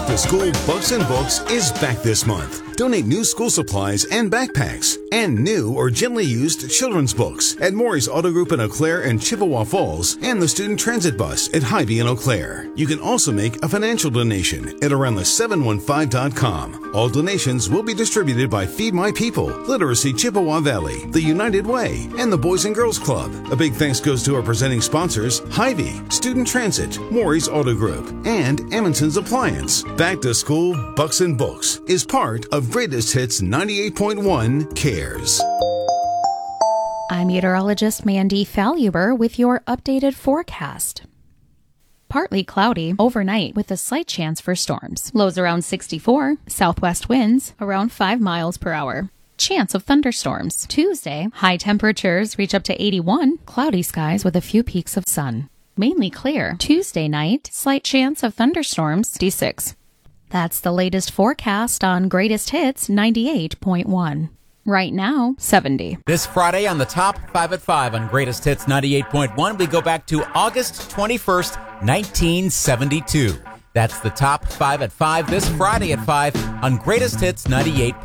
to School Bucks and Books is back this month. Donate new school supplies and backpacks and new or gently used children's books at Maury's Auto Group in Eau Claire and Chippewa Falls and the Student Transit Bus at Hy-Vee in Eau Claire. You can also make a financial donation at aroundthe715.com. All donations will be distributed by Feed My People, Literacy Chippewa Valley, the United Way, and the Boys and Girls Club. A big thanks goes to our presenting sponsors, Hy-Vee, Student Transit, Maury's Auto Group, and Emmonson's Appliance. Back to School Bucks and Books is part of Greatest Hits 98.1 Cares. I'm meteorologist Mandy Falluber with your updated forecast. Partly cloudy overnight with a slight chance for storms. Lows around 64, southwest winds around 5 miles per hour. Chance of thunderstorms. Tuesday, high temperatures reach up to 81, cloudy skies with a few peaks of sun. Mainly clear. Tuesday night, slight chance of thunderstorms, 66. That's the latest forecast on Greatest Hits 98.1. Right now, 70. This Friday on the Top 5 at 5 on Greatest Hits 98.1, we go back to August 21st, 1972. That's the Top 5 at 5 this Friday at 5 on Greatest Hits 98.1.